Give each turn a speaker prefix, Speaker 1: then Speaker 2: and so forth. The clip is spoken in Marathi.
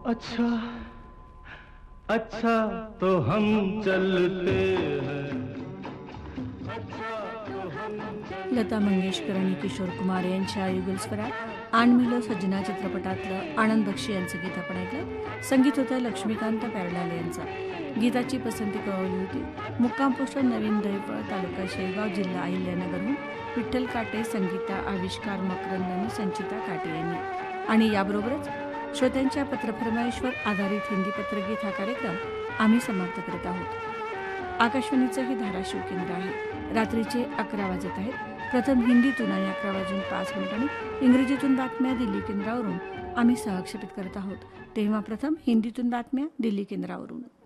Speaker 1: अच्छा अच्छा तो हम चलते हैं.
Speaker 2: लता मंगेशकर आणि किशोर कुमार यांच्या युगल स्वरात आण मिलो सज्जना चित्रपटातलं आनंद बक्षी यांचं गीत आपण ऐकलं. संगीत होतं लक्ष्मीकांत प्यारलाल यांचं. गीताची पसंती कळवली होती मुक्काम पोस्ट नवीन दहिफळ, तालुका शेगाव, जिल्हा अहिल्यानगरहून विठ्ठल काटे, संगीता, आविष्कार मकरंद आणि संचिता काटे यांनी. आणि याबरोबरच श्रोत्यांच्या पत्रफरमाईशवर आधारित हिंदी पत्रगीत हा कार्यक्रम आम्ही समाप्त करत आहोत. आकाशवाणीचं हे धाराशिव केंद्र आहे. रात्रीचे 11 वाजत आहेत. प्रथम हिंदीतून आणि 11:05 इंग्रजीतून बातम्या दिल्ली केंद्रावरून आम्ही सहक्षेपित करत आहोत. तेव्हा प्रथम हिंदीतून बातम्या दिल्ली केंद्रावरून.